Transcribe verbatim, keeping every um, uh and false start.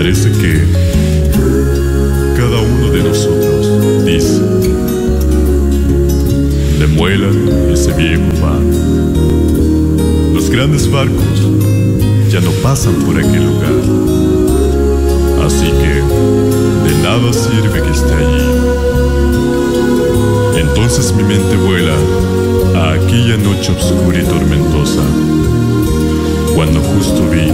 parece que cada uno de nosotros dice: demuelan ese viejo mar. Los grandes barcos ya no pasan por aquel lugar, así que de nada sirve que esté allí. Entonces mi mente vuela a aquella noche oscura y tormentosa, cuando justo vi